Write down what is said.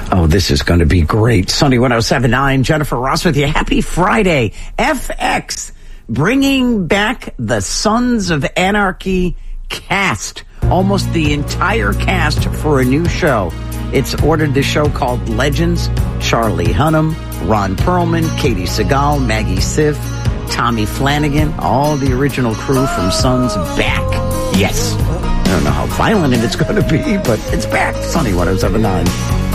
Oh, this is going to be great. Sunny 107.9, Jennifer Ross with you. Happy Friday. FX bringing back the Sons of Anarchy cast. Almost the entire cast for a new show. It's ordered the show called Legends. Charlie Hunnam, Ron Perlman, Katie Seagal, Maggie Siff, Tommy Flanagan, all the original crew from Sons back. Yes. I don't know how violent it's going to be, but it's back. Sunny 107.9.